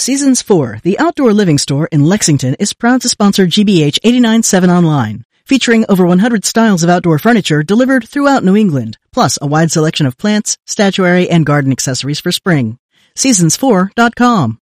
Seasons 4, the outdoor living store in Lexington, is proud to sponsor GBH 89.7 Online, featuring over 100 styles of outdoor furniture delivered throughout New England, plus a wide selection of plants, statuary, and garden accessories for spring. Seasons4.com.